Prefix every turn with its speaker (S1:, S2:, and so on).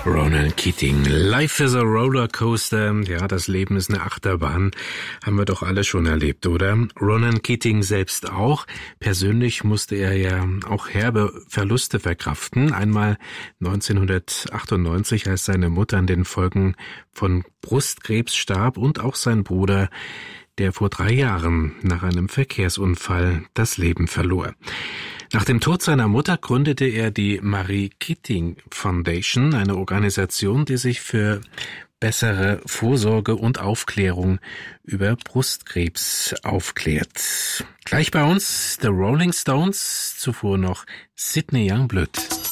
S1: Ronan Keating. Life is a Rollercoaster. Ja, das Leben ist eine Achterbahn. Haben wir doch alle schon erlebt, oder? Ronan Keating selbst auch. Persönlich musste er ja auch herbe Verluste verkraften. Einmal 1998, als seine Mutter an den Folgen von Brustkrebs starb, und auch sein Bruder, der vor 3 Jahren nach einem Verkehrsunfall das Leben verlor. Nach dem Tod seiner Mutter gründete er die Marie Keating Foundation, eine Organisation, die sich für bessere Vorsorge und Aufklärung über Brustkrebs aufklärt. Gleich bei uns The Rolling Stones, zuvor noch Sidney Youngblood.